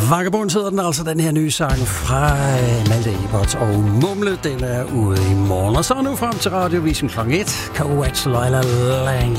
Vagabond hedder den altså, den her nye sang fra Malte Ebert og Mumle. Den er ude i morgen. Og så nu frem til Radiovisen kl. 1. Coates Leila Lang.